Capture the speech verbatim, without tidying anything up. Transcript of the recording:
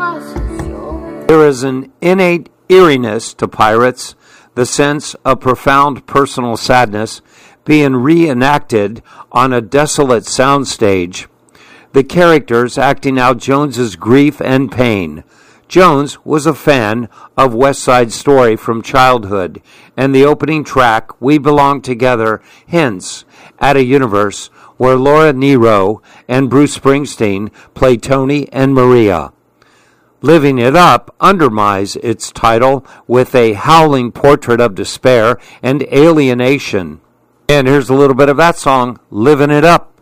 There is an innate eeriness to Pirates, the sense of profound personal sadness being reenacted on a desolate soundstage, the characters acting out Jones's grief and pain. Jones was a fan of West Side Story from childhood, and the opening track, We Belong Together, hints at a universe where Laura Nyro and Bruce Springsteen play Tony and Maria. Living It Up undermines its title with a howling portrait of despair and alienation. And here's a little bit of that song, Living It Up.